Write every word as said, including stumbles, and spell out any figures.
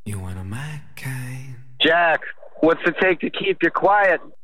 You one of my kind. Jack, what's it take to keep you quiet?